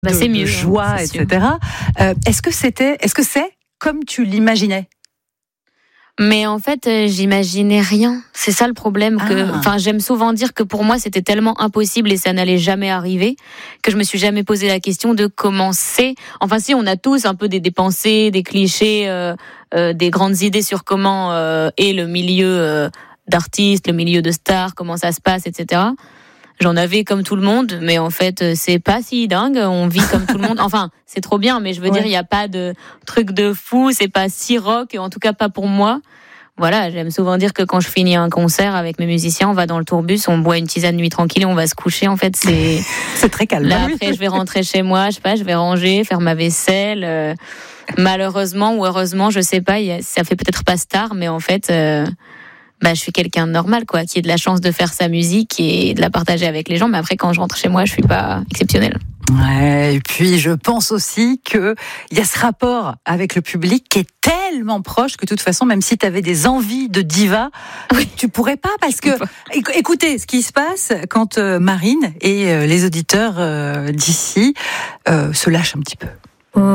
c'est mieux, de joie, c'est etc. Est-ce que c'est comme tu l'imaginais ? Mais en fait, j'imaginais rien. C'est ça le problème. J'aime souvent dire que pour moi, c'était tellement impossible et ça n'allait jamais arriver que je me suis jamais posé la question de comment c'est. Enfin, si, on a tous un peu des pensées, des clichés, des grandes idées sur comment est le milieu d'artistes, le milieu de stars, comment ça se passe, etc. J'en avais comme tout le monde, mais en fait, c'est pas si dingue. On vit comme tout le monde. Enfin, c'est trop bien, mais je veux dire, il n'y a pas de truc de fou. C'est pas si rock, en tout cas pas pour moi. Voilà, j'aime souvent dire que quand je finis un concert avec mes musiciens, on va dans le tourbus, on boit une tisane nuit tranquille et on va se coucher. En fait, c'est très calme. Là, après, je vais rentrer chez moi, je sais pas, je vais ranger, faire ma vaisselle. Malheureusement ou heureusement, je sais pas, ça fait peut-être pas star, mais en fait... je suis quelqu'un de normal, quoi, qui a de la chance de faire sa musique et de la partager avec les gens. Mais après, quand je rentre chez moi, je suis pas exceptionnelle. Ouais, et puis je pense aussi qu'il y a ce rapport avec le public qui est tellement proche que de toute façon, même si tu avais des envies de diva, tu pourrais pas parce que, écoutez, ce qui se passe quand Marine et les auditeurs d'ici se lâchent un petit peu.